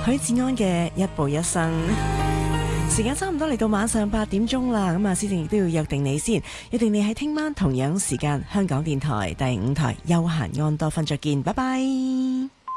許志安嘅一步一生。時間差唔多嚟到晚上8點鐘啦，咁啊，思靜亦都要約定你先，約定你喺聽晚同樣時間香港電台第5台休閒安多芬再見，拜拜。